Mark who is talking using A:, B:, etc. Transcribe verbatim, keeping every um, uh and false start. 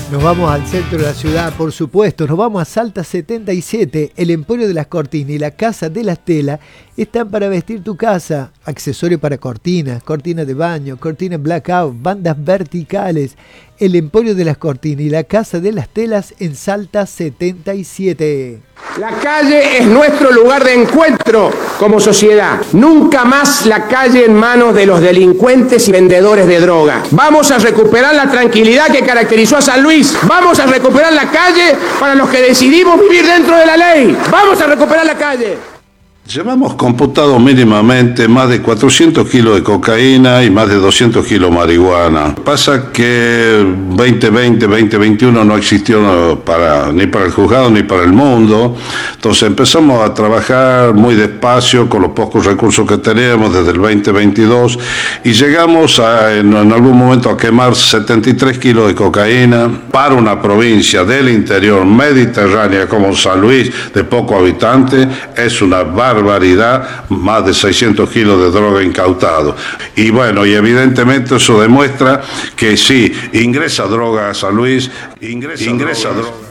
A: Nos vamos al centro de la ciudad, por supuesto, nos vamos a Salta setenta y siete, el Emporio de las Cortinas y la Casa de las Telas están para vestir tu casa, accesorios para cortinas, cortinas de baño, cortinas blackout, bandas verticales, el Emporio de las Cortinas y la Casa de las Telas en Salta setenta y siete.
B: La calle es nuestro lugar de encuentro como sociedad. Nunca más la calle en manos de los delincuentes y vendedores de droga. Vamos a recuperar la tranquilidad que caracterizó a San Luis. Vamos a recuperar la calle para los que decidimos vivir dentro de la ley. Vamos a recuperar la calle.
C: Llevamos computado mínimamente más de cuatrocientos kilos de cocaína y más de doscientos kilos de marihuana. Pasa que veinte veinte, veinte veintiuno no existió para, ni para el juzgado ni para el mundo. Entonces empezamos a trabajar muy despacio con los pocos recursos que tenemos desde el veinte veintidós y llegamos a, en, en algún momento a quemar setenta y tres kilos de cocaína para una provincia del interior mediterránea como San Luis, de pocos habitantes. Es una barbaridad. barbaridad, más de seiscientos kilos de droga incautado. Y bueno, y evidentemente eso demuestra que sí, ingresa droga a San Luis, ingresa, ingresa droga. droga.